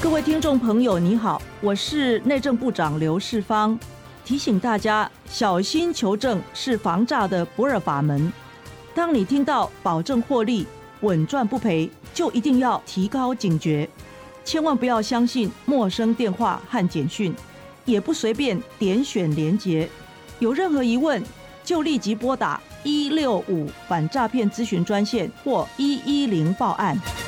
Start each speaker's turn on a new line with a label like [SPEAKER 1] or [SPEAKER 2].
[SPEAKER 1] 各位听众朋友你好，我是内政部长刘世芳，提醒大家小心求证是防诈的不二法门。当你听到保证获利、稳赚不赔，就一定要提高警觉，千万不要相信陌生电话和简讯，也不随便点选连结。有任何疑问就立即拨打165反诈骗咨询专线或110报案。